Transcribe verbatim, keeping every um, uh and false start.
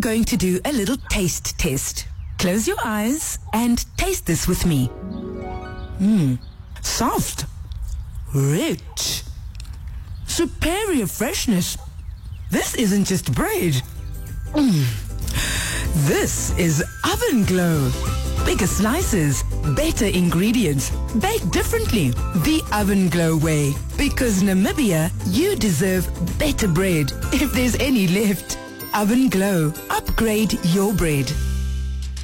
going to do a little taste test. Close your eyes and taste this with me. Mmm, soft, rich, superior freshness. This isn't just bread. Mmm, this is Oven Glow. Bigger slices, better ingredients, baked differently. The Oven Glow way. Because Namibia, you deserve better bread if there's any left. Oven Glow. Upgrade your bread.